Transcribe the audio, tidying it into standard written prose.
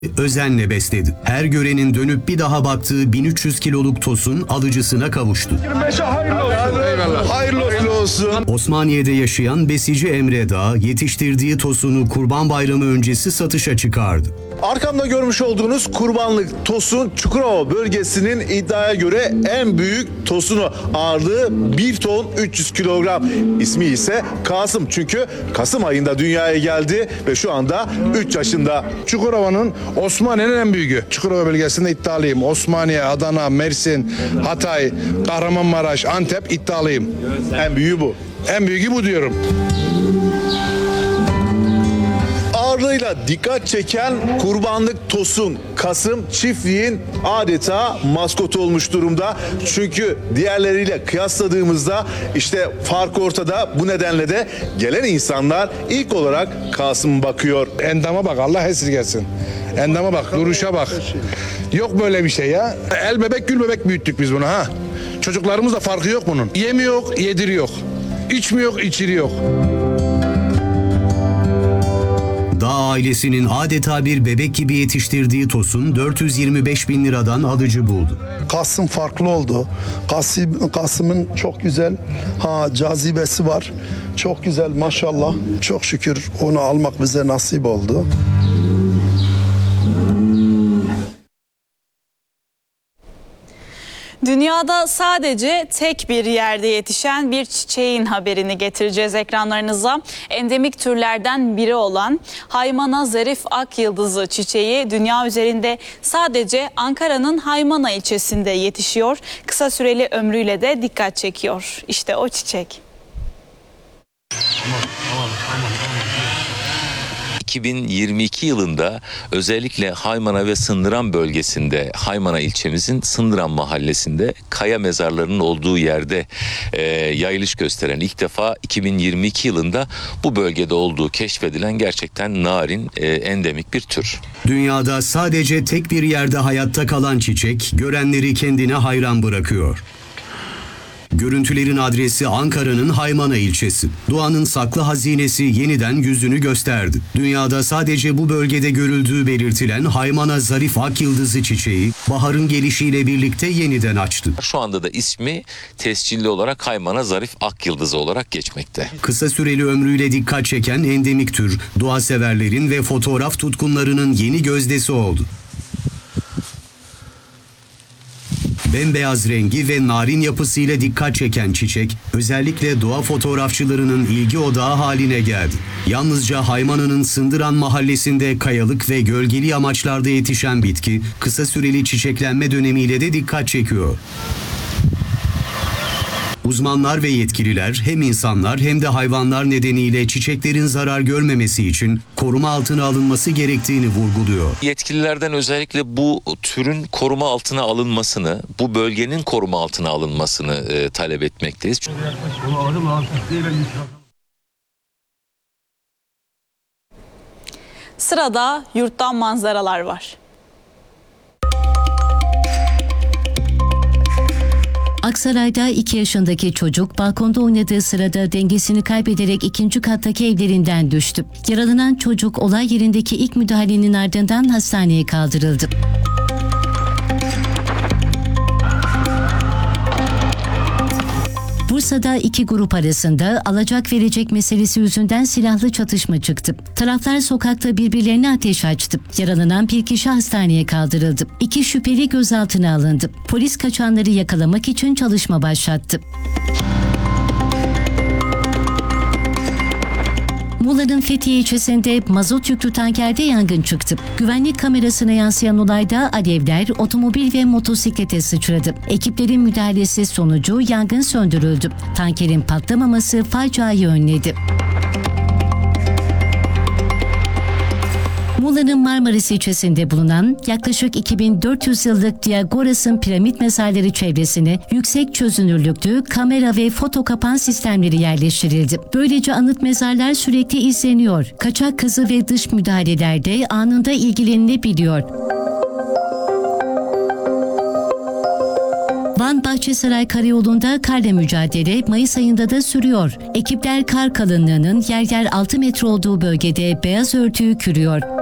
özenle besledi. Her görenin dönüp bir daha baktığı 1300 kiloluk tosun alıcısına kavuştu. 25'e hayırlı olsun. Eyvallah. Hayırlı olsun. Osmaniye'de yaşayan besici Emre Dağ yetiştirdiği tosunu Kurban Bayramı öncesi satışa çıkardı. Arkamda görmüş olduğunuz kurbanlık tosun Çukurova bölgesinin iddiaya göre en büyük tosunu, ağırlığı 1 ton 300 kilogram. İsmi ise Kasım, çünkü Kasım ayında dünyaya geldi ve şu anda 3 yaşında. Çukurova'nın Osmaniye'nin en büyüğü. Çukurova bölgesinde iddialıyım. Osmaniye, Adana, Mersin, Hatay, Kahramanmaraş, Antep iddialıyım. En büyüğü bu. En büyüğü bu diyorum. Ağırlığıyla dikkat çeken kurbanlık tosun Kasım çiftliğin adeta maskotu olmuş durumda. Çünkü diğerleriyle kıyasladığımızda işte fark ortada. Bu nedenle de gelen insanlar ilk olarak Kasım'a bakıyor. Endama bak, Allah esirgesin. Endama bak, duruşa bak. Yok böyle bir şey ya. El bebek gül bebek büyüttük biz bunu ha. Çocuklarımız da farkı yok bunun. Yemiyor, yediriyor. İçmiyor, içiriyor. Dağ ailesinin adeta bir bebek gibi yetiştirdiği tosun 425 bin liradan alıcı buldu. Kasım farklı oldu. Kasım'ın çok güzel cazibesi var. Çok güzel maşallah. Çok şükür onu almak bize nasip oldu. Dünyada sadece tek bir yerde yetişen bir çiçeğin haberini getireceğiz ekranlarınıza. Endemik türlerden biri olan Haymana zarif ak yıldızı çiçeği dünya üzerinde sadece Ankara'nın Haymana ilçesinde yetişiyor. Kısa süreli ömrüyle de dikkat çekiyor. İşte o çiçek. 2022 yılında özellikle Haymana ve Sındıran bölgesinde, Haymana ilçemizin Sındıran mahallesinde kaya mezarlarının olduğu yerde yayılış gösteren, ilk defa 2022 yılında bu bölgede olduğu keşfedilen gerçekten narin, endemik bir tür. Dünyada sadece tek bir yerde hayatta kalan çiçek görenleri kendine hayran bırakıyor. Görüntülerin adresi Ankara'nın Haymana ilçesi. Doğanın saklı hazinesi yeniden yüzünü gösterdi. Dünyada sadece bu bölgede görüldüğü belirtilen Haymana zarif ak yıldızı çiçeği baharın gelişiyle birlikte yeniden açtı. Şu anda da ismi tescilli olarak Haymana zarif ak yıldızı olarak geçmekte. Kısa süreli ömrüyle dikkat çeken endemik tür, doğa severlerin ve fotoğraf tutkunlarının yeni gözdesi oldu. Bembeyaz rengi ve narin yapısıyla dikkat çeken çiçek, özellikle doğa fotoğrafçılarının ilgi odağı haline geldi. Yalnızca Haymana'nın Sındıran mahallesinde kayalık ve gölgeli amaçlarda yetişen bitki, kısa süreli çiçeklenme dönemiyle de dikkat çekiyor. Uzmanlar ve yetkililer hem insanlar hem de hayvanlar nedeniyle çiçeklerin zarar görmemesi için koruma altına alınması gerektiğini vurguluyor. Yetkililerden özellikle bu türün koruma altına alınmasını, bu bölgenin koruma altına alınmasını talep etmekteyiz. Sırada yurttan manzaralar var. Aksaray'da 2 yaşındaki çocuk balkonda oynadığı sırada dengesini kaybederek 2. kattaki evlerinden düştü. Yaralanan çocuk olay yerindeki ilk müdahalenin ardından hastaneye kaldırıldı. Bursa'da 2 grup arasında alacak verecek meselesi yüzünden silahlı çatışma çıktı. Taraflar sokakta birbirlerine ateş açtı. Yaralanan bir kişi hastaneye kaldırıldı. 2 şüpheli gözaltına alındı. Polis kaçanları yakalamak için çalışma başlattı. Muğla'nın Fethiye ilçesinde mazot yüklü tankerde yangın çıktı. Güvenlik kamerasına yansıyan olayda alevler otomobil ve motosiklete sıçradı. Ekiplerin müdahalesi sonucu yangın söndürüldü. Tankerin patlamaması faciayı önledi. Muğla'nın Marmaris ilçesinde bulunan yaklaşık 2400 yıllık Diagoras'ın piramit mezarları çevresine yüksek çözünürlüklü kamera ve foto kapan sistemleri yerleştirildi. Böylece anıt mezarlar sürekli izleniyor. Kaçak kazı ve dış müdahalelerde anında ilgilenilebiliyor. Van Bahçesaray Karayolu'nda karla mücadele Mayıs ayında da sürüyor. Ekipler kar kalınlığının yer yer 6 metre olduğu bölgede beyaz örtüyü kürüyor.